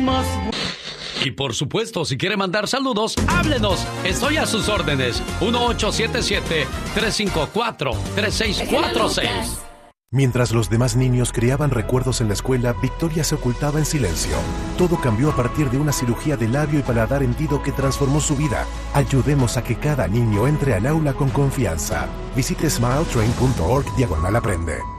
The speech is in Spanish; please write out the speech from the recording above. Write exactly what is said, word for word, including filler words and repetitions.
más... Y por supuesto, si quiere mandar saludos, háblenos. Estoy a sus órdenes. uno ocho siete siete, tres cinco cuatro, tres seis cuatro seis. Mientras los demás niños creaban recuerdos en la escuela, Victoria se ocultaba en silencio. Todo cambió a partir de una cirugía de labio y paladar hendido que transformó su vida. Ayudemos a que cada niño entre al aula con confianza. Visite smiletrain punto org diagonal aprende.